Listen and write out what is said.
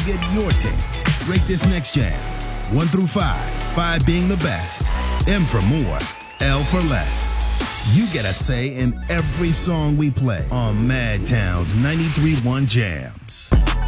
get your take. Rate this next jam. 1 through 5, 5 being the best. M for more, L for less. You get a say in every song we play on Madtown's 93.1 Jams.